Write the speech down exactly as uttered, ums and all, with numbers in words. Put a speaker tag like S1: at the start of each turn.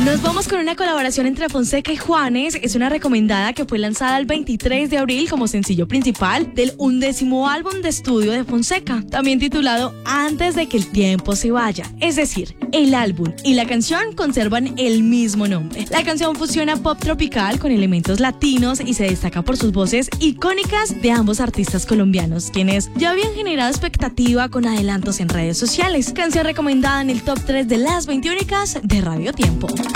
S1: Nos vamos con una colaboración entre Fonseca y Juanes. Es una recomendada que fue lanzada el veintitrés de abril como sencillo principal del undécimo álbum de estudio de Fonseca, también titulado Antes de que el tiempo se vaya. Es decir, el álbum y la canción conservan el mismo nombre. La canción fusiona pop tropical con elementos latinos y se destaca por sus voces icónicas de ambos artistas colombianos, quienes ya habían generado expectativa con adelantos en redes sociales. Canción recomendada en el top tres de las veintiúnicas de Radio Tiempo.